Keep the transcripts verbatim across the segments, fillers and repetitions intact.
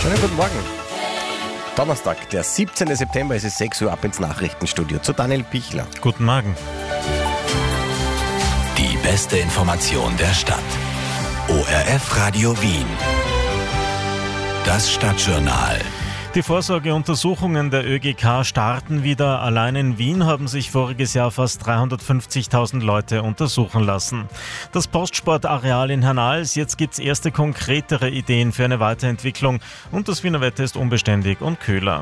Schönen guten Morgen. Donnerstag, der siebzehnten September, es ist sechs Uhr, ab ins Nachrichtenstudio zu Daniel Pichler. Guten Morgen. Die beste Information der Stadt. O R F Radio Wien. Das Stadtjournal. Die Vorsorgeuntersuchungen der Ö G K starten wieder. Allein in Wien haben sich voriges Jahr fast dreihundertfünfzigtausend Leute untersuchen lassen. Das Postsportareal in Hernals, jetzt gibt es erste konkretere Ideen für eine Weiterentwicklung und das Wiener Wetter ist unbeständig und kühler.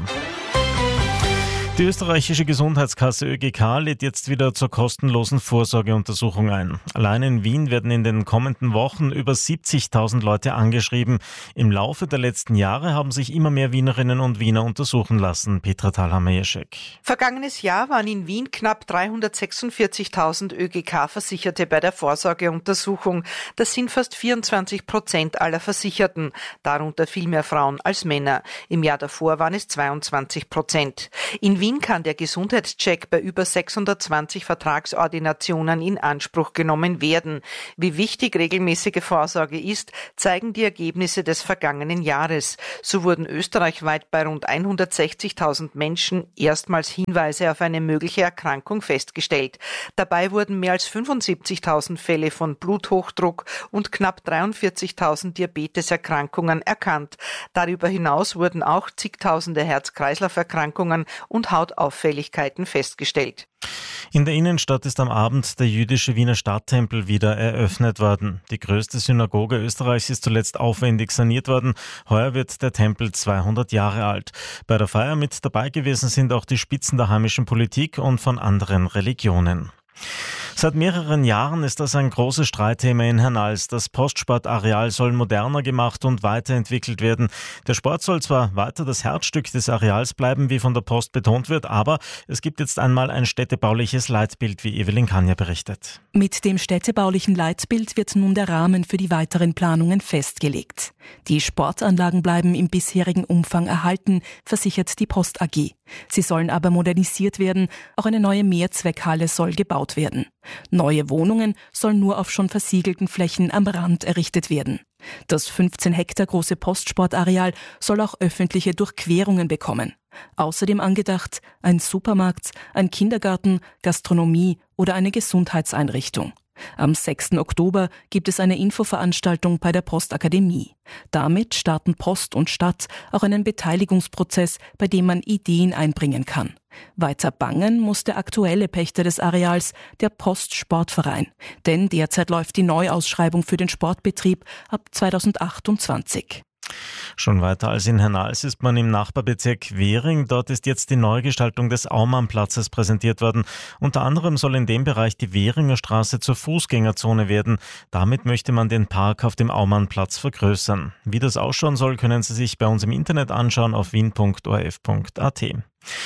Die österreichische Gesundheitskasse Ö G K lädt jetzt wieder zur kostenlosen Vorsorgeuntersuchung ein. Allein in Wien werden in den kommenden Wochen über siebzigtausend Leute angeschrieben. Im Laufe der letzten Jahre haben sich immer mehr Wienerinnen und Wiener untersuchen lassen. Petra Thalhammer-Jeschek. Vergangenes Jahr waren in Wien knapp dreihundertsechsundvierzigtausend Ö G K-Versicherte bei der Vorsorgeuntersuchung. Das sind fast vierundzwanzig Prozent aller Versicherten, darunter viel mehr Frauen als Männer. Im Jahr davor waren es zweiundzwanzig Prozent. In Wien kann der Gesundheitscheck bei über sechshundertzwanzig Vertragsordinationen in Anspruch genommen werden. Wie wichtig regelmäßige Vorsorge ist, zeigen die Ergebnisse des vergangenen Jahres. So wurden österreichweit bei rund hundertsechzigtausend Menschen erstmals Hinweise auf eine mögliche Erkrankung festgestellt. Dabei wurden mehr als fünfundsiebzigtausend Fälle von Bluthochdruck und knapp dreiundvierzigtausend Diabeteserkrankungen erkannt. Darüber hinaus wurden auch zigtausende Herz-Kreislauf-Erkrankungen und Hautauffälligkeiten festgestellt. In der Innenstadt ist am Abend der jüdische Wiener Stadttempel wieder eröffnet worden. Die größte Synagoge Österreichs ist zuletzt aufwendig saniert worden. Heuer wird der Tempel zweihundert Jahre alt. Bei der Feier mit dabei gewesen sind auch die Spitzen der heimischen Politik und von anderen Religionen. Seit mehreren Jahren ist das ein großes Streitthema in Hernals. Das Postsportareal soll moderner gemacht und weiterentwickelt werden. Der Sport soll zwar weiter das Herzstück des Areals bleiben, wie von der Post betont wird, aber es gibt jetzt einmal ein städtebauliches Leitbild, wie Evelyn Kanja berichtet. Mit dem städtebaulichen Leitbild wird nun der Rahmen für die weiteren Planungen festgelegt. Die Sportanlagen bleiben im bisherigen Umfang erhalten, versichert die Post A G. Sie sollen aber modernisiert werden, auch eine neue Mehrzweckhalle soll gebaut werden. Neue Wohnungen sollen nur auf schon versiegelten Flächen am Rand errichtet werden. Das fünfzehn Hektar große Postsportareal soll auch öffentliche Durchquerungen bekommen. Außerdem angedacht ein Supermarkt, ein Kindergarten, Gastronomie oder eine Gesundheitseinrichtung. Am sechsten Oktober gibt es eine Infoveranstaltung bei der Postakademie. Damit starten Post und Stadt auch einen Beteiligungsprozess, bei dem man Ideen einbringen kann. Weiter bangen muss der aktuelle Pächter des Areals, der Postsportverein. Denn derzeit läuft die Neuausschreibung für den Sportbetrieb ab zweitausendachtundzwanzig. Schon weiter als in Hernals ist man im Nachbarbezirk Währing. Dort ist jetzt die Neugestaltung des Aumannplatzes präsentiert worden. Unter anderem soll in dem Bereich die Währinger Straße zur Fußgängerzone werden. Damit möchte man den Park auf dem Aumannplatz vergrößern. Wie das ausschauen soll, können Sie sich bei uns im Internet anschauen auf wien punkt o r f punkt a t.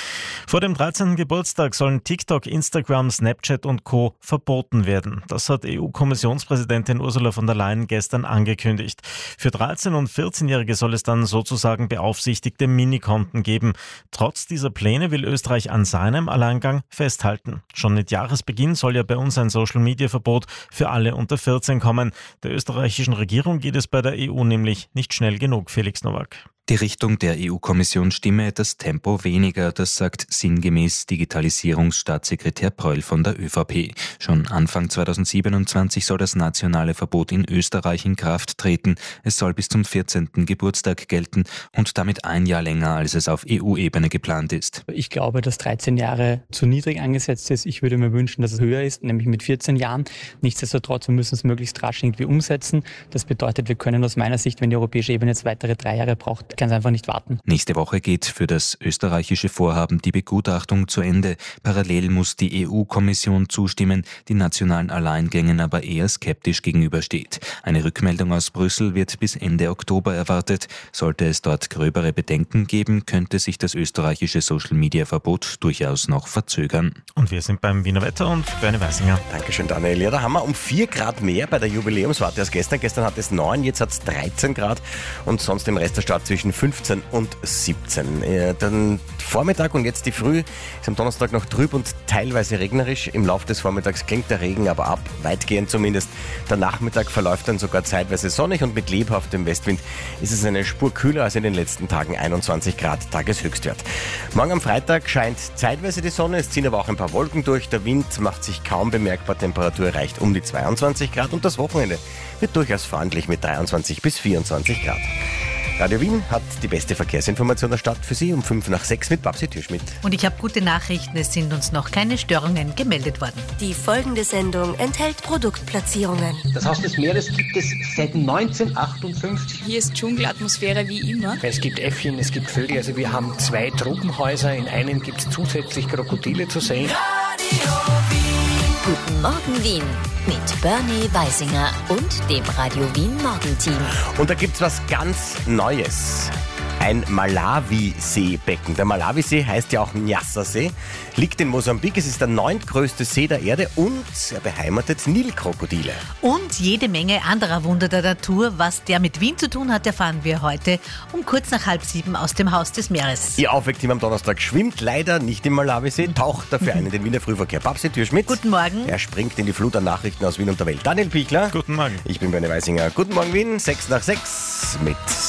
Vor dem dreizehnten Geburtstag sollen TikTok, Instagram, Snapchat und Co. verboten werden. Das hat E U-Kommissionspräsidentin Ursula von der Leyen gestern angekündigt. Für dreizehn- und vierzehnjährige soll es dann sozusagen beaufsichtigte Minikonten geben. Trotz dieser Pläne will Österreich an seinem Alleingang festhalten. Schon mit Jahresbeginn soll ja bei uns ein Social-Media-Verbot für alle unter vierzehn kommen. Der österreichischen Regierung geht es bei der E U nämlich nicht schnell genug. Felix Nowak. Die Richtung der E U-Kommission stimme, das Tempo weniger, das sagt sinngemäß Digitalisierungsstaatssekretär Preul von der ÖVP. Schon Anfang zweitausendsiebenundzwanzig soll das nationale Verbot in Österreich in Kraft treten. Es soll bis zum vierzehnten Geburtstag gelten und damit ein Jahr länger, als es auf E U-Ebene geplant ist. Ich glaube, dass dreizehn Jahre zu niedrig angesetzt ist. Ich würde mir wünschen, dass es höher ist, nämlich mit vierzehn Jahren. Nichtsdestotrotz, wir müssen es möglichst rasch irgendwie umsetzen. Das bedeutet, wir können aus meiner Sicht, wenn die europäische Ebene jetzt weitere drei Jahre braucht, kann es einfach nicht warten. Nächste Woche geht für das österreichische Vorhaben die Begutachtung zu Ende. Parallel muss die E U-Kommission zustimmen, die nationalen Alleingängen aber eher skeptisch gegenübersteht. Eine Rückmeldung aus Brüssel wird bis Ende Oktober erwartet. Sollte es dort gröbere Bedenken geben, könnte sich das österreichische Social-Media-Verbot durchaus noch verzögern. Und wir sind beim Wiener Wetter und Bernie Weisinger. Dankeschön, Daniel. Ja, da haben wir um vier Grad mehr bei der Jubiläumswarte als gestern. Gestern hat es neun, jetzt hat es dreizehn Grad und sonst im Rest der Stadt zwischen zwischen fünfzehn und siebzehn. Äh, dann Vormittag und jetzt die Früh ist am Donnerstag noch trüb und teilweise regnerisch. Im Laufe des Vormittags klingt der Regen aber ab, weitgehend zumindest. Der Nachmittag verläuft dann sogar zeitweise sonnig und mit lebhaftem Westwind ist es eine Spur kühler als in den letzten Tagen, einundzwanzig Grad Tageshöchstwert. Morgen am Freitag scheint zeitweise die Sonne, es ziehen aber auch ein paar Wolken durch. Der Wind macht sich kaum bemerkbar, Temperatur erreicht um die zweiundzwanzig Grad und das Wochenende wird durchaus freundlich mit dreiundzwanzig bis vierundzwanzig Grad. Radio Wien hat die beste Verkehrsinformation der Stadt für Sie um fünf nach sechs mit Babsi Türschmidt. Und ich habe gute Nachrichten, es sind uns noch keine Störungen gemeldet worden. Die folgende Sendung enthält Produktplatzierungen. Das Haus des Meeres gibt es seit neunzehnhundertachtundfünfzig. Hier ist Dschungelatmosphäre wie immer. Es gibt Äffchen, es gibt Vögel, also wir haben zwei Tropenhäuser, in einem gibt es zusätzlich Krokodile zu sehen. Radio Wien. Guten Morgen Wien mit Bernie Weisinger und dem Radio Wien Morgenteam. Und da gibt's was ganz Neues. Ein Malawisee-Becken. Der Malawisee heißt ja auch Nyassa-See, liegt in Mosambik. Es ist der neuntgrößte See der Erde und er beheimatet Nilkrokodile. Und jede Menge anderer Wunder der Natur. Was der mit Wien zu tun hat, erfahren wir heute um kurz nach halb sieben aus dem Haus des Meeres. Ihr Aufweckteam am Donnerstag schwimmt leider nicht im Malawisee, taucht dafür ein in den Wiener Frühverkehr. Babsi Türschmidt. Guten Morgen. Er springt in die Flut an Nachrichten aus Wien und der Welt. Daniel Pichler. Guten Morgen. Ich bin Bernie Weisinger. Guten Morgen Wien, sechs nach sechs mit